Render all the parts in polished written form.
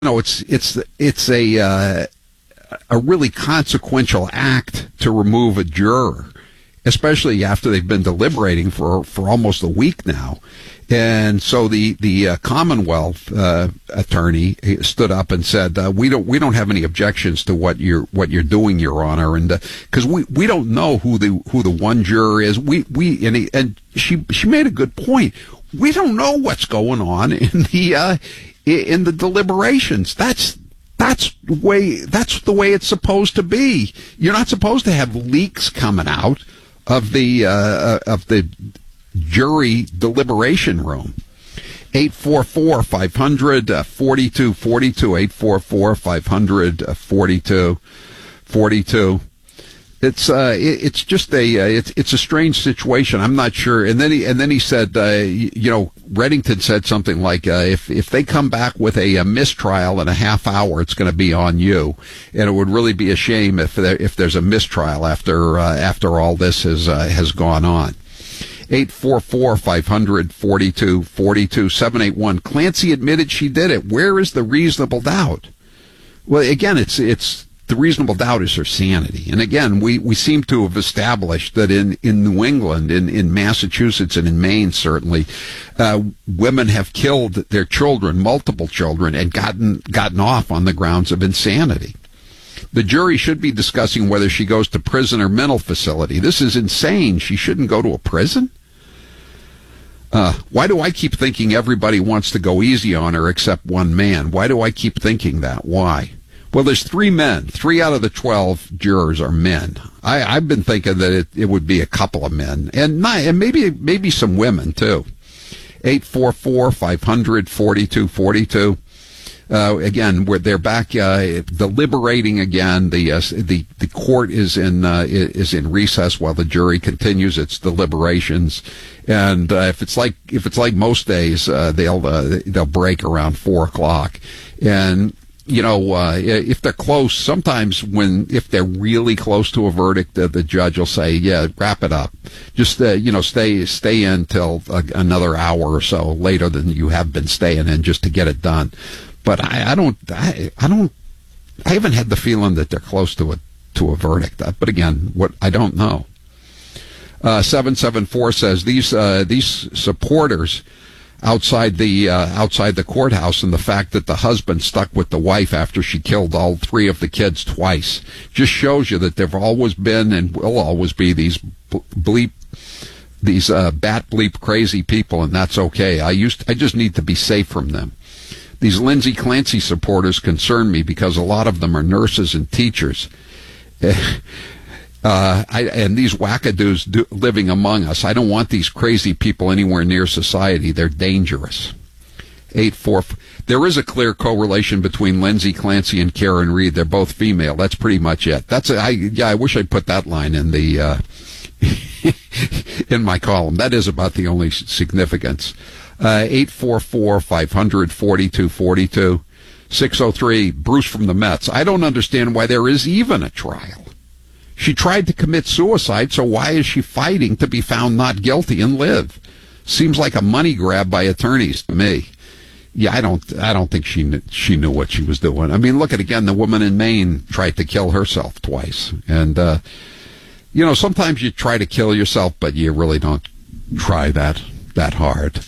know, it's a really consequential act to remove a juror, especially after they've been deliberating for almost a week now. And so the Commonwealth attorney stood up and said, we don't have any objections to what you're doing, Your Honor, and because we don't know who the one juror is. And she made a good point. We don't know what's going on in the deliberations. That's the way it's supposed to be. You're not supposed to have leaks coming out of the jury deliberation room. 844-500-4242, 844-500-4242. It's just it's a strange situation. I'm not sure. And then he said, Reddington said something like, if they come back with a mistrial in a half hour, it's going to be on you. And it would really be a shame if there's a mistrial after all this has gone on. 844-500-4242, 781. Clancy admitted she did it. Where is the reasonable doubt? Well, again, it's the reasonable doubt is her sanity. And again, we seem to have established that in New England, in Massachusetts, and in Maine, certainly, women have killed their children, multiple children, and gotten off on the grounds of insanity. The jury should be discussing whether she goes to prison or mental facility. This is insane. She shouldn't go to a prison? Why do I keep thinking everybody wants to go easy on her except one man? Why do I keep thinking that? Why? Well, there's 3 men. 3 out of the 12 jurors are men. I've been thinking that it would be a couple of men, and maybe some women too. 844-500-4242. Again, they're back deliberating again. The court is in recess while the jury continues its deliberations. And if it's like most days, they'll break around 4:00. And if they're close, sometimes if they're really close to a verdict, the judge will say, "Yeah, wrap it up. Just stay in till another hour or so later than you have been staying in, just to get it done." But I haven't had the feeling that they're close to a verdict. But again, I don't know. 774 says these supporters outside the courthouse, and the fact that the husband stuck with the wife after she killed all 3 of the kids twice just shows you that there've always been and will always be these bat bleep crazy people, and that's okay. I just need to be safe from them. These Lindsay Clancy supporters concern me because a lot of them are nurses and teachers. And these wackadoos living among us. I don't want these crazy people anywhere near society. They're dangerous. 844. There is a clear correlation between Lindsay Clancy and Karen Reed. They're both female. That's pretty much it. I wish I'd put that line in the in my column. That is about the only significance. 844-500-4242. 603. Bruce from the Mets. I don't understand why there is even a trial. She tried to commit suicide, so why is she fighting to be found not guilty and live? Seems like a money grab by attorneys to me. Yeah, I don't think she knew what she was doing. I mean, look at again, the woman in Maine tried to kill herself twice. And sometimes you try to kill yourself, but you really don't try that hard.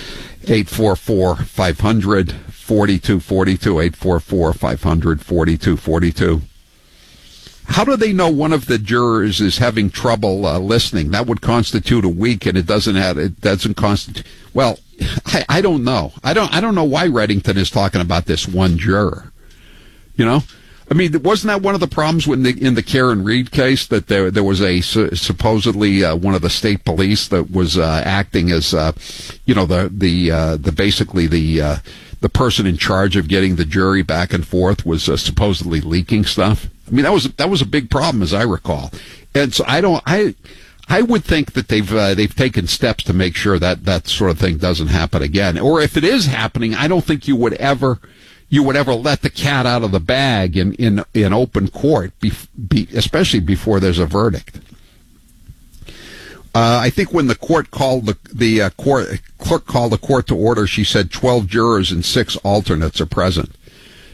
844-500-4242, 844-500-4242. How do they know one of the jurors is having trouble listening? That would constitute a week, and it doesn't constitute. Well, I don't know. I don't know why Reddington is talking about this one juror. I mean, wasn't that one of the problems in the Karen Reed case, that there was supposedly one of the state police that was acting as the person in charge of getting the jury back and forth was supposedly leaking stuff. I mean, that was a big problem, as I recall. And so I would think that they've taken steps to make sure that sort of thing doesn't happen again. Or if it is happening, I don't think you would ever let the cat out of the bag in open court, especially before there's a verdict. I think when the court called the clerk called the court to order, she said 12 jurors and 6 alternates are present.